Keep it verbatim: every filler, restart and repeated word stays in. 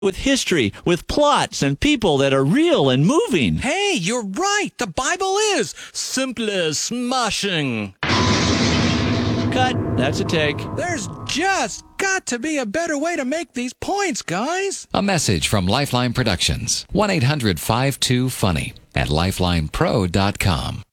with history, with plots and people that are real and moving. Hey, you're right. The Bible is simply smashing. Cut. That's a take. There's just got to be a better way to make these points, guys. A message from Lifeline Productions. one eight hundred five two funny at lifeline pro dot com.